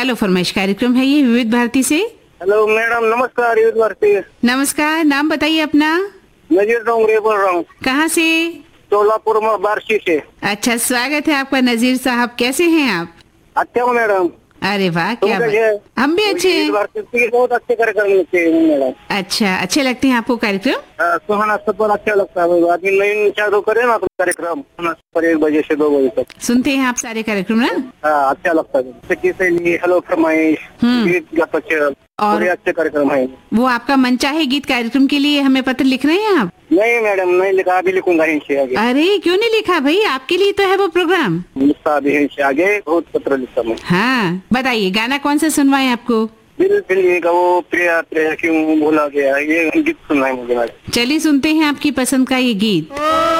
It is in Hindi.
हेलो फरमाइश कार्यक्रम है ये विविध भारती से। हेलो मैडम, नमस्कार। विविध भारती। नमस्कार, नाम बताइए अपना। नजीर डोंगरे बोल रहा हूँ। कहाँ से? सोलापुर में बारसी से। अच्छा, स्वागत है आपका नजीर साहब। कैसे हैं आप? अच्छा हूँ मैडम। अरे वाह, क्या तुम कैसे बात। हैं? हम भी अच्छे विविध हैं। भारती के बहुत अच्छे कार्यक्रम होते हैं मैडम। अच्छा, अच्छे लगते हैं आपको कार्यक्रम? सुहाना सफर अच्छा लगता है। आदमी नई चालू करे ना कार्यक्रम, सुहाना सफर 1 बजे से 2 बजे तक। सुनते हैं आप सारे कार्यक्रम ना? हाँ, अच्छा लगता है। किसे हेलो फरमाइश, गीत गपशप, और बड़े अच्छे कार्यक्रम है। वो आपका मन चाहे गीत कार्यक्रम के लिए हमें पत्र लिख रहे हैं आप? नहीं मैडम, नहीं लिखा, अभी लिखूंगा इनसे आगे। अरे क्यों नहीं लिखा भाई, आपके लिए तो है वो प्रोग्राम। लिखता अभी इनसे आगे, बहुत पत्र लिखता मैं। हाँ, बताइए गाना कौन सा सुनवाएं आपको? दिल का वो प्रिया प्रिया क्यों भूला गया, ये गीत सुनना है मुझे। चलिए सुनते हैं आपकी पसंद का ये गीत।